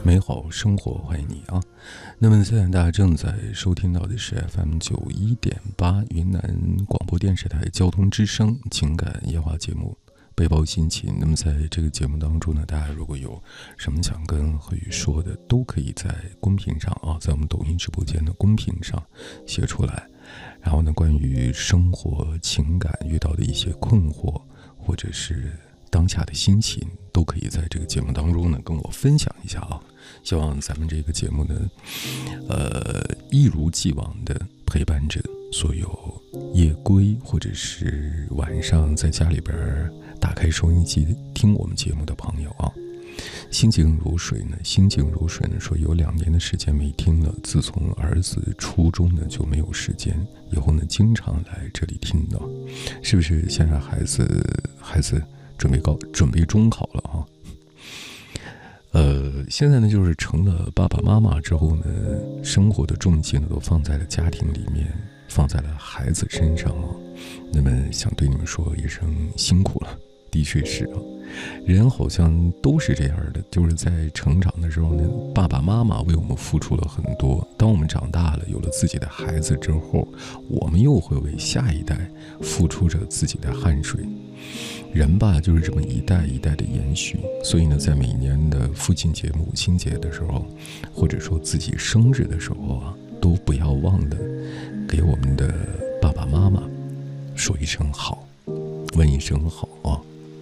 美好生活，欢迎你啊！那么现在大家正在收听到的是 FM91.8 云南广播电视台交通之声情感夜话节目背包心情。那么在这个节目当中呢，大家如果有什么想跟何宇说的，都可以在公屏上啊，在我们抖音直播间的公屏上写出来。然后呢，关于生活情感遇到的一些困惑，或者是当下的心情，都可以在这个节目当中呢跟我分享一下啊。希望咱们这个节目呢，一如既往的陪伴着所有夜归或者是晚上在家里边打开收音机听我们节目的朋友啊。心静如水呢，说有2年的时间没听了，自从儿子初中呢就没有时间，以后呢经常来这里听的，是不是？现在孩子准备中考了啊。现在呢就是成了爸爸妈妈之后呢，生活的重心呢都放在了家庭里面，放在了孩子身上啊。那么想对你们说一声辛苦了，的确是啊，人好像都是这样的，就是在成长的时候呢，爸爸妈妈为我们付出了很多，当我们长大了有了自己的孩子之后，我们又会为下一代付出着自己的汗水。人吧就是这么一代一代的延续，所以呢在每年的父亲节母亲节的时候，或者说自己生日的时候啊，都不要忘了给我们的爸爸妈妈说一声好，问一声好啊。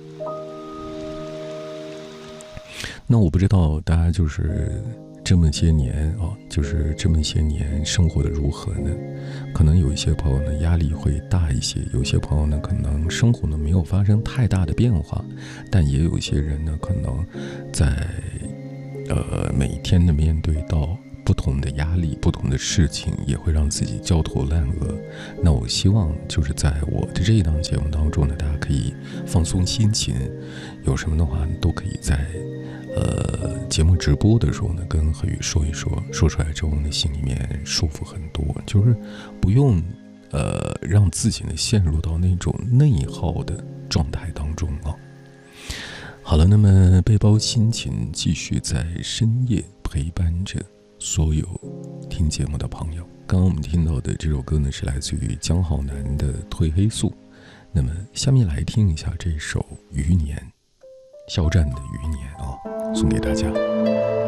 那我不知道大家就是这么些年生活的如何呢？可能有一些朋友呢压力会大一些，有些朋友呢可能生活呢没有发生太大的变化，但也有一些人呢可能在每天的面对到不同的压力、不同的事情，也会让自己焦头烂额。那我希望就是在我的这一档节目当中呢，大家可以放松心情，有什么的话都可以在节目直播的时候呢跟何宇说一说，说出来之后呢心里面舒服很多，就是不用让自己呢陷入到那种内耗的状态当中啊。好了，那么背包心情继续在深夜陪伴着所有听节目的朋友。刚刚我们听到的这首歌呢是来自于江浩南的褪黑素，那么下面来听一下这首余年，肖战的余年啊，送给大家。